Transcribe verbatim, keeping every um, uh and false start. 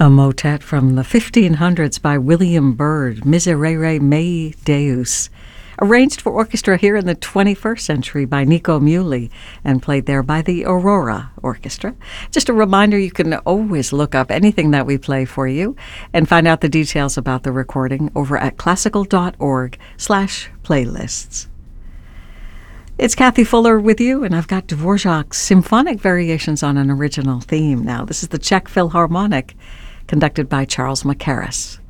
A motet from the fifteen hundreds by William Byrd, Miserere Mei Deus, arranged for orchestra here in the twenty-first century by Nico Muhly and played there by the Aurora Orchestra. Just a reminder, you can always look up anything that we play for you and find out the details about the recording over at classical.org slash playlists. It's Kathy Fuller with you, and I've got Dvorak's symphonic variations on an original theme now. This is the Czech Philharmonic, conducted by Charles Mackerras.